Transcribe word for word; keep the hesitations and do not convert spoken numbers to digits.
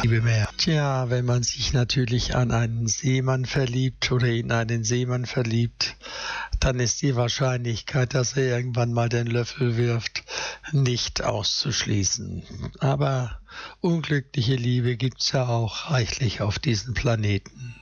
Liebe mehr. Tja, wenn man sich natürlich an einen Seemann verliebt oder in einen Seemann verliebt, dann ist die Wahrscheinlichkeit, dass er irgendwann mal den Löffel wirft, nicht auszuschließen. Aber unglückliche Liebe gibt's ja auch reichlich auf diesem Planeten.